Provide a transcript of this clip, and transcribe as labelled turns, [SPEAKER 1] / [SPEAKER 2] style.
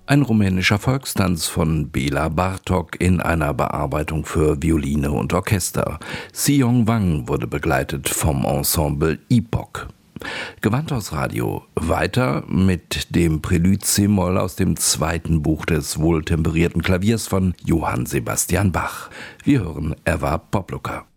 [SPEAKER 1] Ein rumänischer Volkstanz von Béla Bartók in einer Bearbeitung für Violine und Orchester. Xiong Wang wurde begleitet vom Ensemble Epoch. Gewandhaus Radio weiter mit dem Prelude c-Moll aus dem zweiten Buch des wohltemperierten Klaviers von Johann Sebastian Bach. Wir hören Erwarb Popluca.